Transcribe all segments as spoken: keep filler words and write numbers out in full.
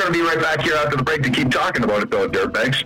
to be right back here after the break to keep talking about it, though, Dirtbags.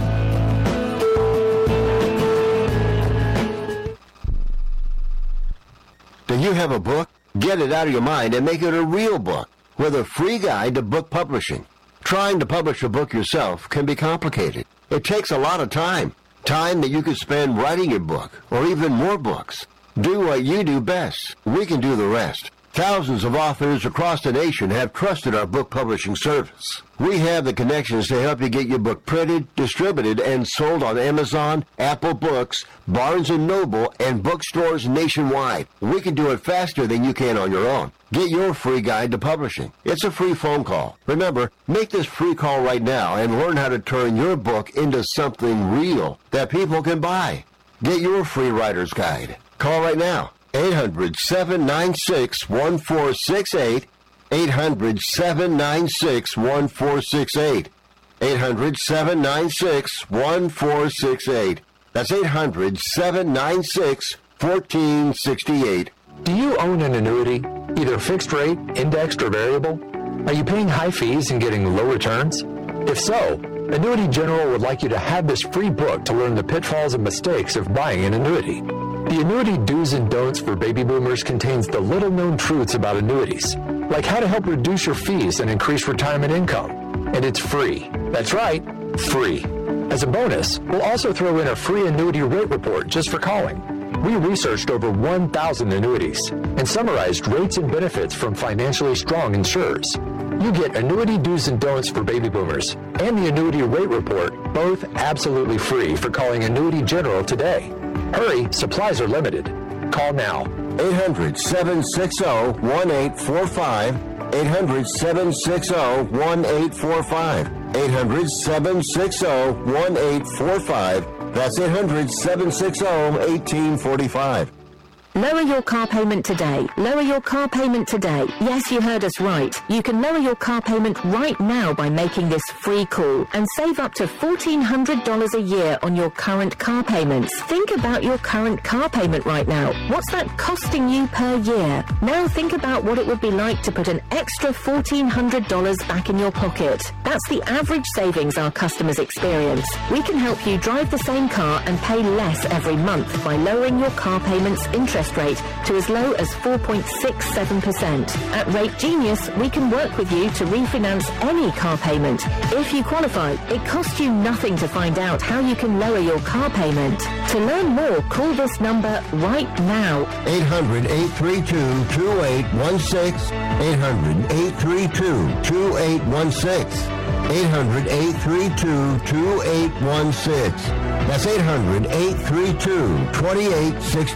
Do you have a book? Get it out of your mind and make it a real book with a free guide to book publishing. Trying to publish a book yourself can be complicated. It takes a lot of time. Time that you could spend writing your book or even more books. Do what you do best. We can do the rest. Thousands of authors across the nation have trusted our book publishing service. We have the connections to help you get your book printed, distributed, and sold on Amazon, Apple Books, Barnes and Noble, and bookstores nationwide. We can do it faster than you can on your own. Get your free guide to publishing. It's a free phone call. Remember, make this free call right now and learn how to turn your book into something real that people can buy. Get your free writer's guide. Call right now. eight hundred, seven nine six, one four six eight. eight hundred, seven nine six, one four six eight. eight hundred, seven nine six, one four six eight. That's eight hundred, seven nine six, one four six eight. Do you own an annuity, either fixed rate, indexed, or variable? Are you paying high fees and getting low returns? If so, Annuity General would like you to have this free book to learn the pitfalls and mistakes of buying an annuity. The Annuity Do's and Don'ts for Baby Boomers contains the little-known truths about annuities, like how to help reduce your fees and increase retirement income. And it's free. That's right, free. As a bonus, we'll also throw in a free annuity rate report just for calling. We researched over one thousand annuities and summarized rates and benefits from financially strong insurers. You get Annuity Do's and Don'ts for Baby Boomers and the Annuity Rate Report, both absolutely free for calling Annuity General today. Hurry, supplies are limited. Call now. eight hundred, seven six zero, one eight four five. eight hundred, seven six zero, one eight four five. eight hundred, seven six zero, one eight four five. That's eight hundred, seven six zero, one eight four five. Lower your car payment today. Lower your car payment today. Yes, you heard us right. You can lower your car payment right now by making this free call and save up to fourteen hundred dollars a year on your current car payments. Think about your current car payment right now. What's that costing you per year? Now think about what it would be like to put an extra fourteen hundred dollars back in your pocket. That's the average savings our customers experience. We can help you drive the same car and pay less every month by lowering your car payment's interest rate to as low as four point six seven percent. At Rate Genius, we can work with you to refinance any car payment. If you qualify, it costs you nothing to find out how you can lower your car payment. To learn more, call this number right now. eight hundred, eight three two, two eight one six. eight hundred, eight three two, two eight one six. eight hundred, eight three two, two eight one six. That's eight hundred, eight three two, two eight one six.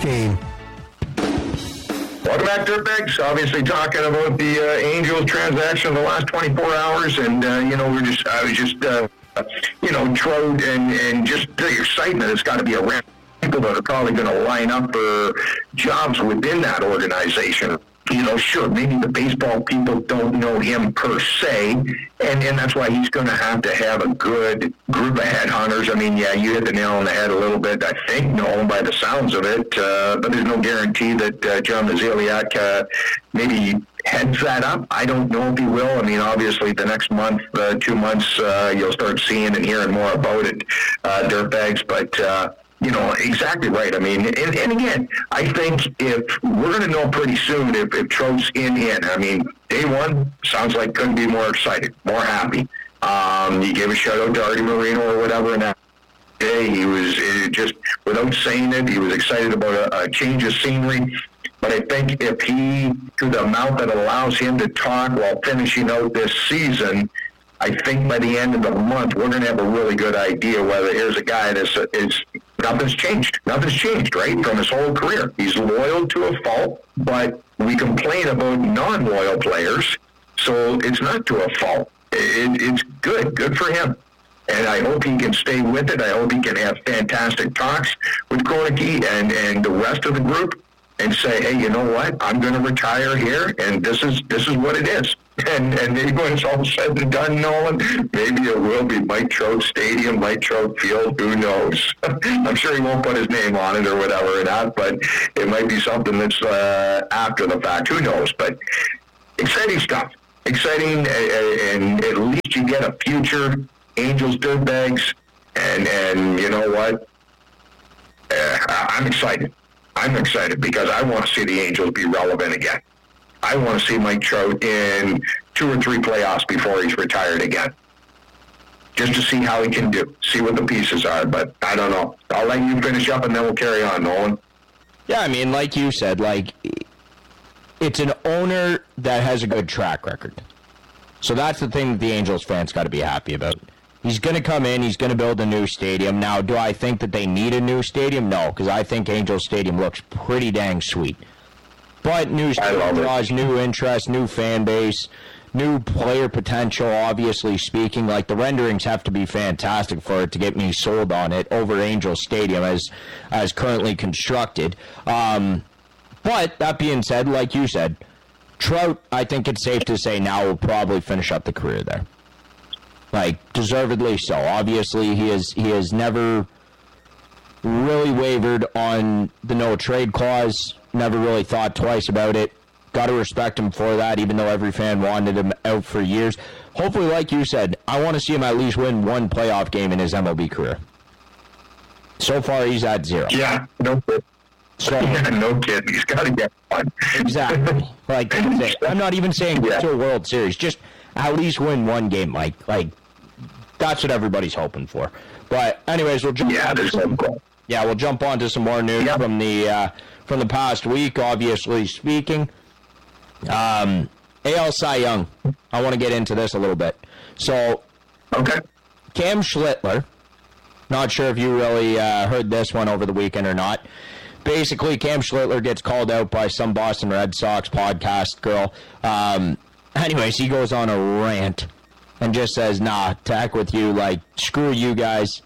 Welcome back, Dirtbags. Obviously talking about the uh, Angels transaction of the last twenty-four hours, and uh, you know, we're just, I was just, uh, you know, Trout and and just the excitement. It's got to be around people that are probably going to line up for jobs within that organization. You know, sure, maybe the baseball people don't know him per se, and, and that's why he's going to have to have a good group of headhunters. I mean, yeah, you hit the nail on the head a little bit, I think, Nolan, by the sounds of it, uh, but there's no guarantee that uh, John Mozeliak uh, maybe heads that up. I don't know if he will. I mean, obviously, the next month, uh, two months, uh, you'll start seeing and hearing more about it, uh, Dirtbags, but... Uh, You know, exactly right. I mean, and, and again, I think if we're going to know pretty soon if, if Trout's in in. I mean, day one sounds like couldn't be more excited, more happy. Um, you gave a shout out to Artie Moreno or whatever, and that day he was it just without saying it, he was excited about a, a change of scenery. But I think if he, to the amount that allows him to talk while finishing out this season, I think by the end of the month, we're going to have a really good idea whether here's a guy that's is nothing's changed. Nothing's changed, right, from his whole career. He's loyal to a fault, but we complain about non-loyal players, so it's not to a fault. It, it's good. Good for him. And I hope he can stay with it. I hope he can have fantastic talks with Kroenke and, and the rest of the group and say, hey, you know what? I'm going to retire here, and this is this is what it is. And and maybe when it's all said and done, Nolan, maybe it will be Mike Trout Stadium, Mike Trout Field. Who knows? I'm sure he won't put his name on it or whatever or not, but it might be something that's uh, after the fact. Who knows? But exciting stuff. Exciting, and at least get a future Angels dirtbags, and and you know what? Uh, I'm excited. I'm excited because I want to see the Angels be relevant again. I want to see Mike Trout in two or three playoffs before he's retired again, just to see how he can do, see what the pieces are. But I don't know. I'll let you finish up, and then we'll carry on, Nolan. Yeah, I mean, like you said, like it's an owner that has a good track record. So that's the thing that the Angels fans got to be happy about. He's going to come in. He's going to build a new stadium. Now, do I think that they need a new stadium? No, because I think Angels Stadium looks pretty dang sweet. But new stadium draws new interest, new fan base, new player potential, obviously speaking. Like, the renderings have to be fantastic for it to get me sold on it over Angels Stadium as, as currently constructed. Um, but, that being said, like you said, Trout, I think it's safe to say now will probably finish up the career there. Like, deservedly so. Obviously, he has he has never really wavered on the no-trade clause, never really thought twice about it. Got to respect him for that, even though every fan wanted him out for years. Hopefully, like you said, I want to see him at least win one playoff game in his M L B career. So far, he's at zero. Yeah, no kid. So, yeah, no kid. He's got to get one. Exactly. Like, I'm not even saying yeah. to a World Series. Just at least win one game, Mike. Like, that's what everybody's hoping for. But anyways, we'll jump. Yeah, there's some cool. Yeah, we'll jump on to some more news yep. from the uh, from the past week. Obviously speaking, um, A L Cy Young. I want to get into this a little bit. So, okay, Cam Schlittler. Not sure if you really uh, heard this one over the weekend or not. Basically, Cam Schlittler gets called out by some Boston Red Sox podcast girl. Um, anyways, he goes on a rant and just says, nah, to heck with you, like, screw you guys.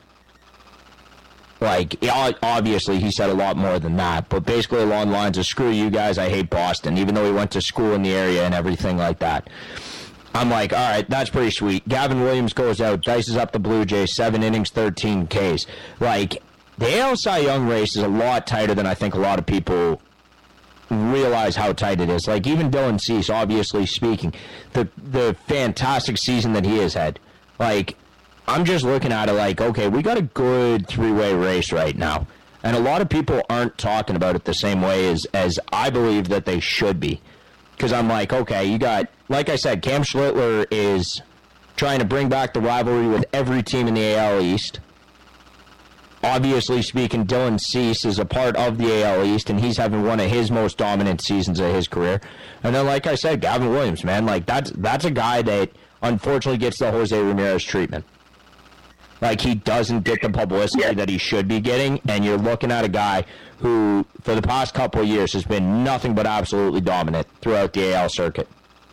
Like, obviously, he said a lot more than that, but basically along the lines of, screw you guys, I hate Boston, even though he went to school in the area and everything like that. I'm like, all right, that's pretty sweet. Gavin Williams goes out, dices up the Blue Jays, seven innings, thirteen Ks. Like, the A L Cy Young race is a lot tighter than I think a lot of people realize how tight it is. Like, even Dylan Cease, obviously speaking, the the fantastic season that he has had. Like, I'm just looking at it like, okay, we got a good three-way race right now. And a lot of people aren't talking about it the same way as, as I believe that they should be. Because I'm like, okay, you got, like I said, Cam Schlittler is trying to bring back the rivalry with every team in the A L East. Obviously speaking, Dylan Cease is a part of the A L East, and he's having one of his most dominant seasons of his career. And then, like I said, Gavin Williams, man, like that's that's a guy that unfortunately gets the Jose Ramirez treatment. Like, he doesn't get the publicity yeah. that he should be getting, and you're looking at a guy who, for the past couple of years, has been nothing but absolutely dominant throughout the A L circuit.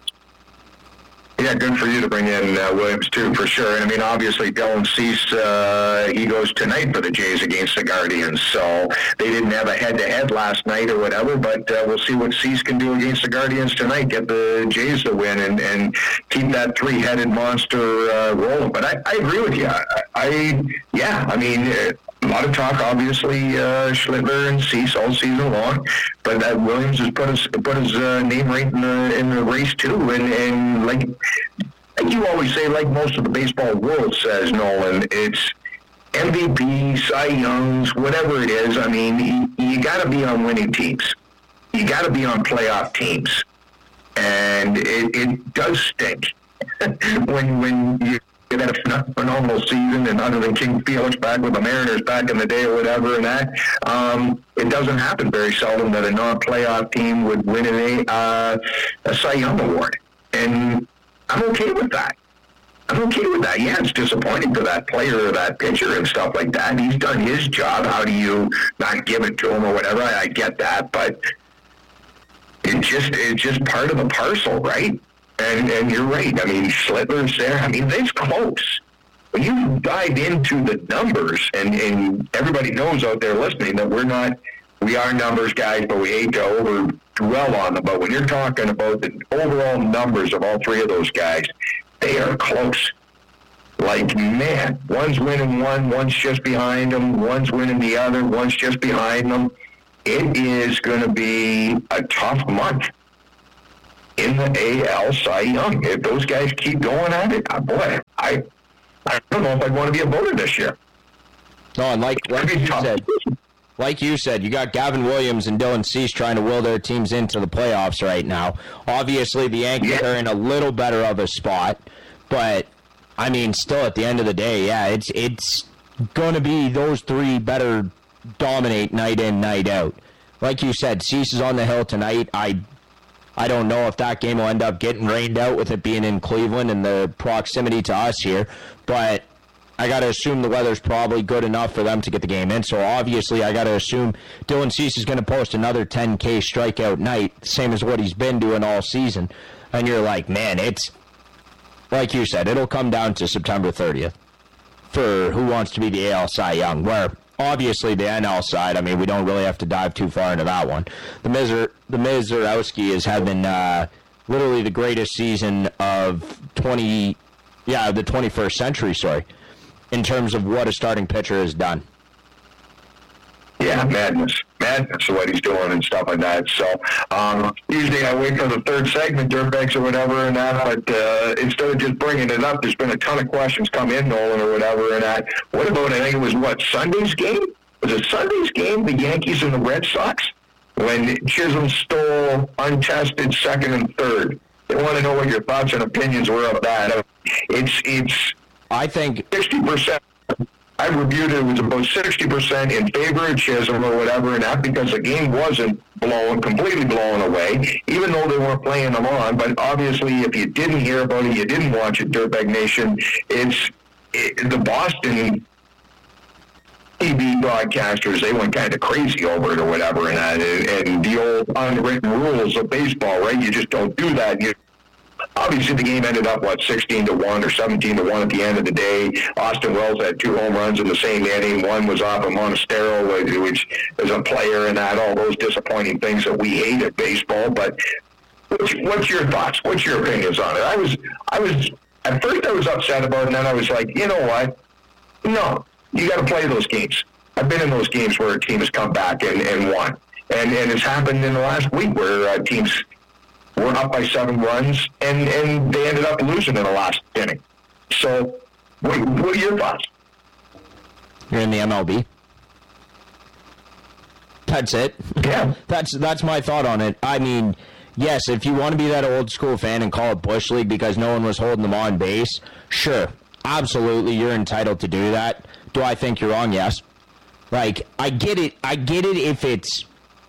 Yeah, good for you to bring in uh, Williams, too, for sure. And, I mean, obviously, Dylan Cease, uh, he goes tonight for the Jays against the Guardians. So they didn't have a head-to-head last night or whatever, but uh, we'll see what Cease can do against the Guardians tonight, get the Jays to win and, and keep that three-headed monster uh, rolling. But I, I agree with you. I, I yeah, I mean, uh, a lot of talk, obviously, uh, Schlittler and Cease all season long, but that Williams has put his put his uh, name right in the in the race too. And and like, like you always say, like most of the baseball world says, Nolan, it's M V P, Cy Youngs, whatever it is. I mean, you, you got to be on winning teams. You got to be on playoff teams, and it, it does stink when when you. Had a phenomenal season, and other than King Felix back with the Mariners back in the day or whatever, and that um, it doesn't happen very seldom that a non-playoff team would win an, uh, a Cy Young award, and I'm okay with that. I'm okay with that. Yeah, it's disappointing to that player or that pitcher and stuff like that. He's done his job. How do you not give it to him or whatever? I, I get that, but it's just it's just part of the parcel, right? And and you're right. I mean, Schlittler's there. I mean, it's close. When you dive into the numbers, and, and everybody knows out there listening that we're not, we are numbers guys, but we hate to over dwell on them. But when you're talking about the overall numbers of all three of those guys, they are close. Like, man, one's winning one, one's just behind them, one's winning the other, one's just behind them. It is going to be a tough month. in the A L Cy Young. If those guys keep going at it, oh boy, I I don't know if I'd want to be a voter this year. No, and like, like you said, like you said, you got Gavin Williams and Dylan Cease trying to will their teams into the playoffs right now. Obviously, the Yankees yeah. are in a little better of a spot, but I mean, still at the end of the day, yeah, it's it's going to be those three better dominate night in, night out. Like you said, Cease is on the hill tonight. I I don't know if that game will end up getting rained out with it being in Cleveland and the proximity to us here, but I got to assume the weather's probably good enough for them to get the game in. So obviously I got to assume Dylan Cease is going to post another ten K strikeout night, same as what he's been doing all season. And you're like, man, it's, like you said, it'll come down to September thirtieth for who wants to be the A L Cy Young, where obviously the N L side, I mean, we don't really have to dive too far into that one. The Miser, the Mizorowski is having uh, literally the greatest season of twenty, yeah, the twenty-first century, sorry, in terms of what a starting pitcher has done. Yeah, madness. Madness of what he's doing and stuff like that. So um, usually I wait for the third segment, dirtbags or whatever and that, but uh, instead of just bringing it up, there's been a ton of questions come in, Nolan, or whatever and that. What about, I think it was, what, Sunday's game? Was it Sunday's game, the Yankees and the Red Sox? When Chisholm stole untested second and third. They want to know what your thoughts and opinions were of that. It's, it's I think sixty percent. I reviewed it, it was about sixty percent in favor of Chisholm or whatever, and that because the game wasn't blown, completely blown away, even though they weren't playing them on. But obviously, if you didn't hear about it, you didn't watch it, Dirtbag Nation, it's it, the Boston T V broadcasters, they went kind of crazy over it or whatever, and, that, and the old unwritten rules of baseball, right? You just don't do that. You Obviously, the game ended up, what, sixteen to one or seventeen to one at the end of the day. Austin Wells had two home runs in the same inning. One was off of Monastero, which is a player, and that, all those disappointing things that we hate at baseball. But what's, what's your thoughts? What's your opinions on it? I was, I was, at first I was upset about it, and then I was like, you know what? No, you got to play those games. I've been in those games where a team has come back and, and won. And, and it's happened in the last week where uh, teams were up by seven runs, and, and they ended up losing in the last inning. So, what, what are your thoughts? You're in the M L B. That's it. Yeah. that's that's my thought on it. I mean, yes, if you want to be that old school fan and call it Bush League because no one was holding them on base, sure, absolutely, you're entitled to do that. Do I think you're wrong? Yes. Like, I get it. I get it if it's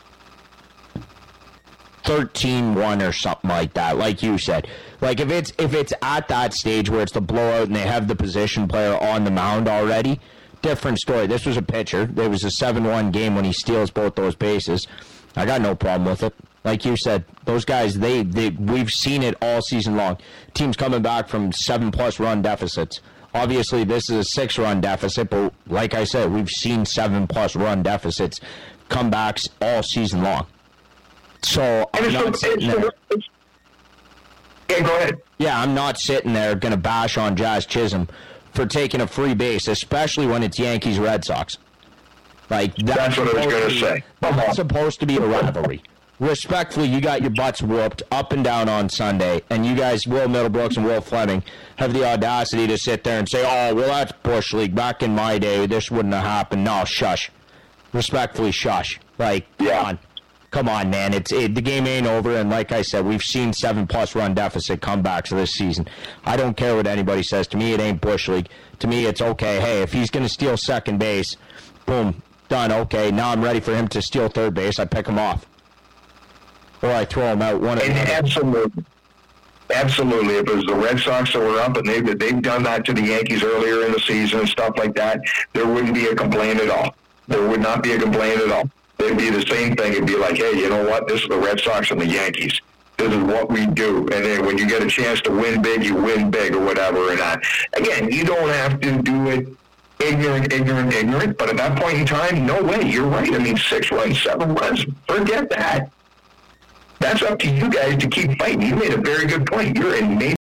thirteen one or something like that, like you said. Like, if it's if it's at that stage where it's the blowout and they have the position player on the mound already, different story. This was a pitcher. There was a seven one game when he steals both those bases. I got no problem with it. Like you said, those guys, they, they we've seen it all season long. Teams coming back from seven-plus run deficits. Obviously, this is a six-run deficit, but like I said, we've seen seven-plus run deficits comebacks all season long. So I'm not sitting there. Yeah, go ahead. Yeah, I'm not sitting there going to bash on Jazz Chisholm for taking a free base, especially when it's Yankees Red Sox. Like that's, that's what I was going to say. That's supposed to be a rivalry. Respectfully, you got your butts whooped up and down on Sunday, and you guys, Will Middlebrooks and Will Fleming, have the audacity to sit there and say, "Oh, well, that's Bush League. Back in my day, this wouldn't have happened." No, shush. Respectfully, shush. Like, yeah. come on. Come on, man. It's it, the game ain't over, and like I said, we've seen seven-plus run deficit comebacks this season. I don't care what anybody says. To me, it ain't Bush League. To me, it's okay. Hey, if he's going to steal second base, boom, done. Okay, now I'm ready for him to steal third base. I pick him off. Or I throw him out one of them. Absolutely. Absolutely. If it was the Red Sox that were up and they've, they've done that to the Yankees earlier in the season and stuff like that, there wouldn't be a complaint at all. There would not be a complaint at all. It'd be the same thing. It'd be like, hey, you know what? This is the Red Sox and the Yankees. This is what we do. And then when you get a chance to win big, you win big or whatever. And I, again, you don't have to do it ignorant, ignorant, ignorant. But at that point in time, no way. You're right. I mean, six runs, seven runs, forget that. That's up to you guys to keep fighting. You made a very good point. You're in major